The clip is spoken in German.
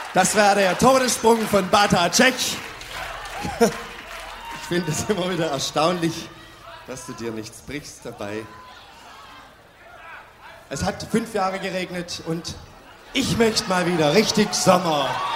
Das war der Todessprung von Bata Cech. Ich finde es immer wieder erstaunlich, dass du dir nichts brichst dabei. Es hat 5 Jahre geregnet und ich möchte mal wieder richtig Sommer.